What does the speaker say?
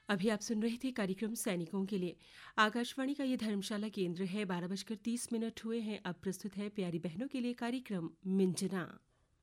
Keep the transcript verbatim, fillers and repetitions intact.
अभी आप सुन रहे थे कार्यक्रम सैनिकों के लिए। आकाशवाणी का ये धर्मशाला केंद्र है। बारह बजकर तीस मिनट हुए हैं। अब प्रस्तुत है प्यारी बहनों के लिए कार्यक्रम मिंजना।